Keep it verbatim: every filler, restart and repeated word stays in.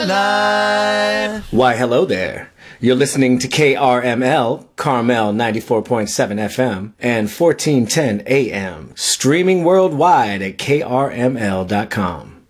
Live. Why, hello there. You're listening to K R M L, Carmel ninety-four point seven F M and fourteen ten A M, streaming worldwide at K R M L dot com.